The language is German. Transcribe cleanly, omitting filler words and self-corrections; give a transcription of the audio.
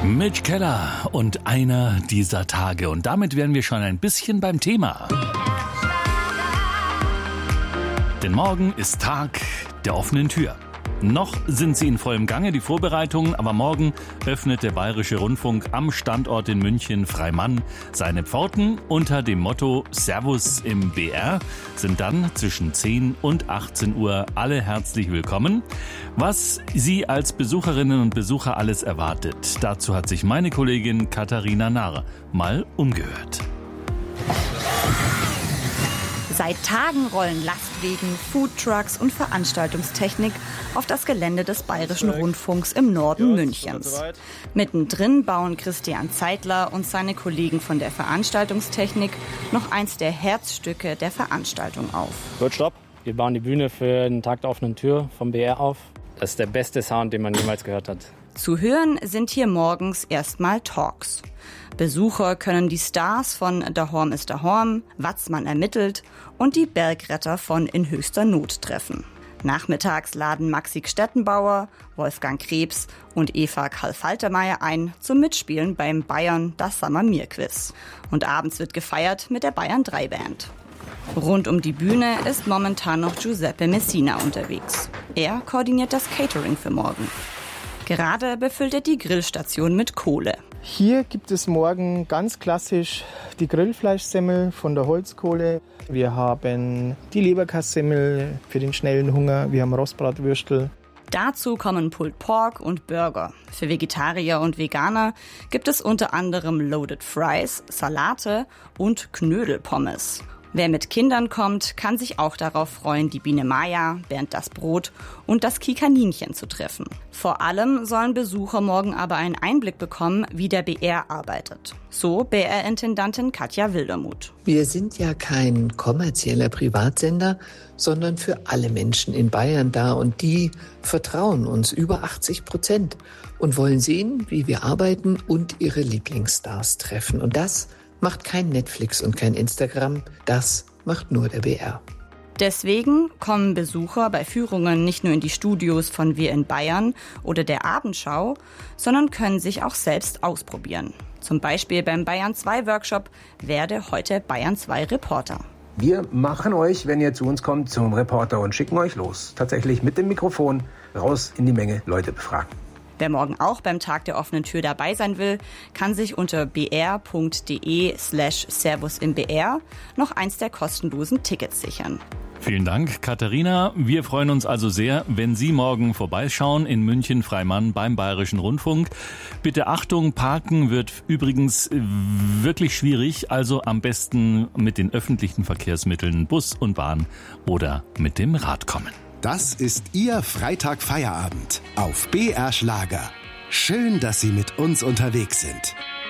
Mitch Keller und einer dieser Tage. Und damit wären wir schon ein bisschen beim Thema. Denn morgen ist Tag der offenen Tür. Noch sind sie in vollem Gange, die Vorbereitungen, aber morgen öffnet der Bayerische Rundfunk am Standort in München Freimann seine Pforten. Unter dem Motto Servus im BR sind dann zwischen 10 und 18 Uhr alle herzlich willkommen. Was Sie als Besucherinnen und Besucher alles erwartet, dazu hat sich meine Kollegin Katharina Narr mal umgehört. Seit Tagen rollen Lastwagen, Foodtrucks und Veranstaltungstechnik auf das Gelände des Bayerischen Rundfunks im Norden Münchens. Mittendrin bauen Christian Zeitler und seine Kollegen von der Veranstaltungstechnik noch eins der Herzstücke der Veranstaltung auf. Gut, stopp. Wir bauen die Bühne für den Tag der offenen Tür vom BR auf. Das ist der beste Sound, den man jemals gehört hat. Zu hören sind hier morgens erstmal Talks. Besucher können die Stars von Dahorm ist Dahorm, Watzmann ermittelt und die Bergretter von In höchster Not treffen. Nachmittags laden Maxi Stettenbauer, Wolfgang Krebs und Eva Karl-Faltermeier ein zum Mitspielen beim Bayern das Summer-Mir-Quiz. Und abends wird gefeiert mit der Bayern 3 Band. Rund um die Bühne ist momentan noch Giuseppe Messina unterwegs. Er koordiniert das Catering für morgen. Gerade befüllt er die Grillstation mit Kohle. Hier gibt es morgen ganz klassisch die Grillfleischsemmel von der Holzkohle. Wir haben die Leberkassemmel für den schnellen Hunger. Wir haben Rostbratwürstel. Dazu kommen Pulled Pork und Burger. Für Vegetarier und Veganer gibt es unter anderem Loaded Fries, Salate und Knödelpommes. Wer mit Kindern kommt, kann sich auch darauf freuen, die Biene Maya, Bernd das Brot und das Kikaninchen zu treffen. Vor allem sollen Besucher morgen aber einen Einblick bekommen, wie der BR arbeitet. So BR-Intendantin Katja Wildermuth. Wir sind ja kein kommerzieller Privatsender, sondern für alle Menschen in Bayern da. Und die vertrauen uns über 80% und wollen sehen, wie wir arbeiten und ihre Lieblingsstars treffen. Und das macht kein Netflix und kein Instagram, das macht nur der BR. Deswegen kommen Besucher bei Führungen nicht nur in die Studios von Wir in Bayern oder der Abendschau, sondern können sich auch selbst ausprobieren. Zum Beispiel beim Bayern 2 Workshop Werde heute Bayern 2 Reporter. Wir machen euch, wenn ihr zu uns kommt, zum Reporter und schicken euch los. Tatsächlich mit dem Mikrofon raus in die Menge Leute befragen. Wer morgen auch beim Tag der offenen Tür dabei sein will, kann sich unter br.de/Servus im BR noch eins der kostenlosen Tickets sichern. Vielen Dank, Katharina. Wir freuen uns also sehr, wenn Sie morgen vorbeischauen in München Freimann beim Bayerischen Rundfunk. Bitte Achtung, parken wird übrigens wirklich schwierig, also am besten mit den öffentlichen Verkehrsmitteln, Bus und Bahn oder mit dem Rad kommen. Das ist Ihr Freitagfeierabend auf BR Schlager. Schön, dass Sie mit uns unterwegs sind.